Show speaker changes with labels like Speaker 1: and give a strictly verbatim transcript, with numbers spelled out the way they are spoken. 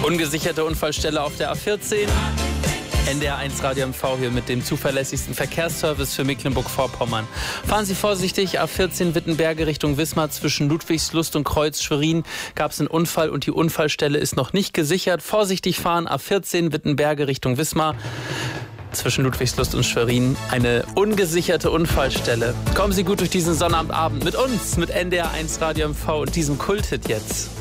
Speaker 1: Ungesicherte Unfallstelle auf der A vierzehn. N D R eins Radio M V hier mit dem zuverlässigsten Verkehrsservice für Mecklenburg-Vorpommern. Fahren Sie vorsichtig, A vierzehn Wittenberge Richtung Wismar zwischen Ludwigslust und Kreuz-Schwerin gab es einen Unfall und die Unfallstelle ist noch nicht gesichert. Vorsichtig fahren, A vierzehn Wittenberge Richtung Wismar. Zwischen Ludwigslust und Schwerin eine ungesicherte Unfallstelle. Kommen Sie gut durch diesen Sonnabendabend mit uns, mit N D R eins Radio M V und diesem Kulthit jetzt.